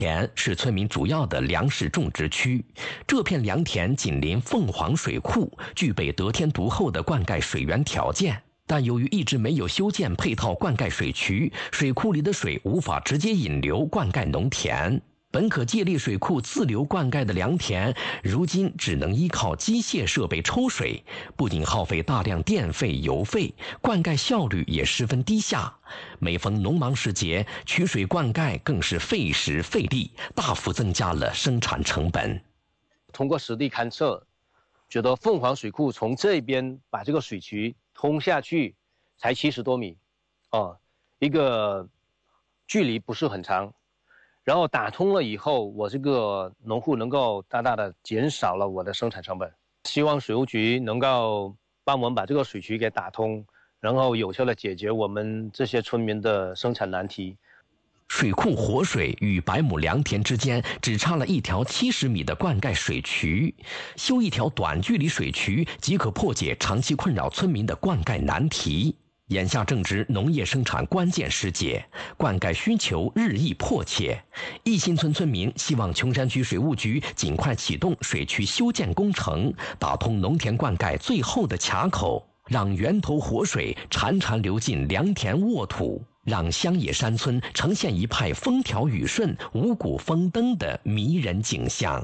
田是村民主要的粮食种植区，这片良田紧邻凤凰水库，具备得天独厚的灌溉水源条件。但由于一直没有修建配套灌溉水渠，水库里的水无法直接引流灌溉农田。本可借力水库自流灌溉的良田，如今只能依靠机械设备抽水，不仅耗费大量电费、油费，灌溉效率也十分低下。每逢农忙时节，取水灌溉更是费时费力，大幅增加了生产成本。 通过实地勘测，觉得凤凰水库从这边把这个水渠通下去，才70多米，一个距离不是很长。然后打通了以后，我这个农户能够大大的减少了我的生产成本。希望水务局能够帮我们把这个水渠给打通，然后有效的解决我们这些村民的生产难题。 水库活水与百亩良田之间只差了一条70米的灌溉水渠，修一条短距离水渠即可破解长期困扰村民的灌溉难题。眼下正值农业生产关键时节，灌溉需求日益迫切。义新村村民希望琼山区水务局尽快启动水渠修建工程，打通农田灌溉最后的卡口，让源头活水潺潺流进良田沃土，让乡野山村呈现一派风调雨顺、五谷丰登的迷人景象。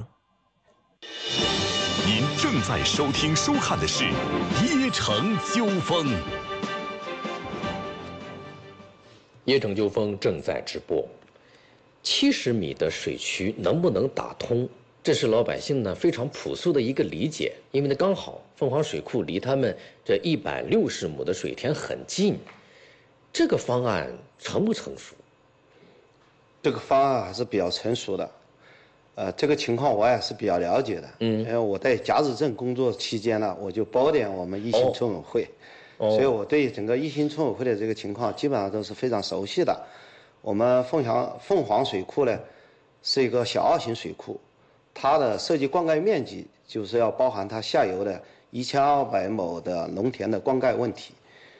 您正在收听收看的是《椰城纠锋》。 椰城纠锋正在直播。70米的水渠能不能打通，这是老百姓呢非常朴素的一个理解，因为呢刚好凤凰水库离他们这160亩的水田很近。这个方案成不成熟？ 这个方案还是比较成熟的。这个情况我也是比较了解的。因为我在甲子镇工作期间呢，我就包点我们义新村委会。所以我对整个义新村委会的这个情况基本上都是非常熟悉的。我们凤凰水库呢是一个小2型水库，它的设计灌溉面积就是要包含它下游的1200亩的农田的灌溉问题。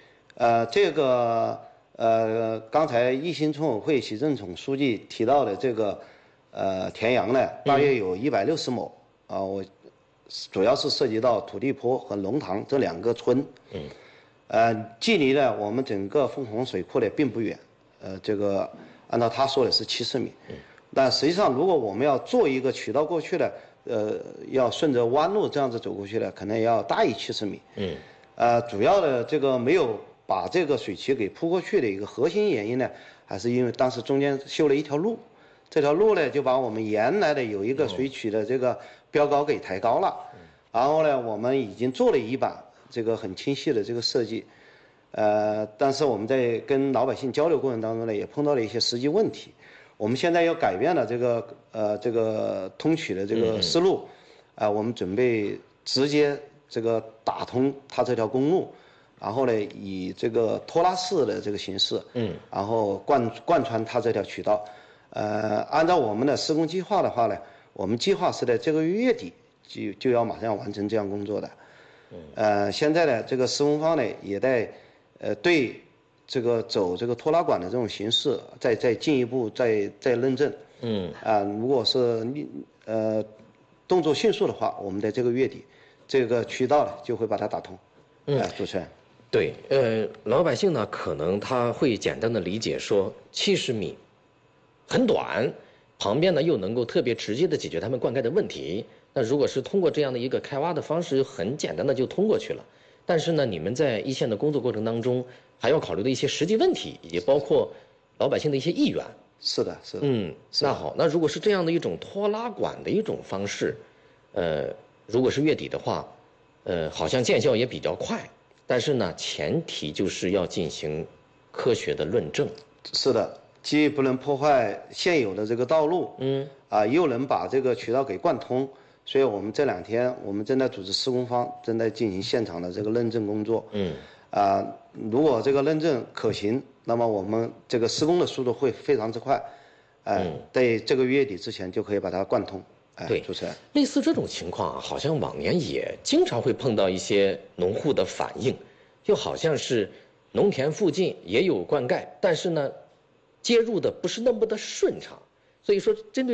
刚才义新村委会许正总书记提到的这个田阳呢，大约有160亩我主要是涉及到土地坡和龙塘这2个村。距离呢我们整个凤凰水库呢并不远，这个按照他说的是70米，但实际上如果我们要做一个渠道过去的，要顺着弯路这样子走过去的，可能要大于70米。主要的这个没有把这个水渠给铺过去的一个核心原因呢，还是因为当时中间修了一条路，这条路呢就把我们原来的有一个水渠的这个标高给抬高了，然后呢我们已经做了一版这个很清晰的这个设计，但是我们在跟老百姓交流过程当中呢，也碰到了一些实际问题。我们现在要改变了这个通渠的这个思路，我们准备直接这个打通它这条公路，然后呢以这个拖拉式的这个形式，然后贯穿它这条渠道。按照我们的施工计划的话呢，我们计划是在这个月底就要马上完成这项工作的。现在呢，这个施工方呢也在对这个走这个拖拉管的这种形式再进一步再认证。如果是动作迅速的话，我们在这个月底这个渠道呢就会把它打通。主持人。 对，老百姓呢可能他会简单的理解说70米很短，旁边呢又能够特别直接的解决他们灌溉的问题。那如果是通过这样的一个开挖的方式，很简单的就通过去了。但是呢，你们在一线的工作过程当中，还要考虑的一些实际问题，也包括老百姓的一些意愿。 是的。 那好，那如果是这样的一种拖拉管的一种方式，如果是月底的话，好像见效也比较快。但是呢，前提就是要进行科学的论证。 是的，既不能破坏现有的这个道路，又能把这个渠道给贯通。所以我们这2天我们正在组织施工方正在进行现场的这个认证工作。如果这个认证可行，那么我们这个施工的速度会非常之快。在这个月底之前就可以把它贯通。 对， 主持人， 类似这种情况啊，好像往年也经常会碰到一些农户的反应，就好像是农田附近也有灌溉，但是呢，接入的不是那么的顺畅。所以说，针对